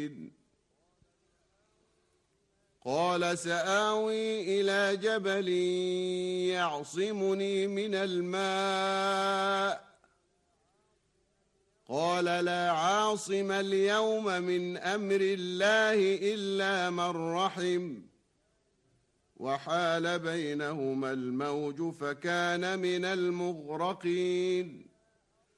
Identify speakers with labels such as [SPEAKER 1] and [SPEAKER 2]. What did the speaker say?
[SPEAKER 1] الْمُفْسِدِينَ قال سآوي إلى جبل يعصمني من الماء قال لا عاصم اليوم من أمر الله إلا من رحم وحال بينهما الموج فكان من المغرقين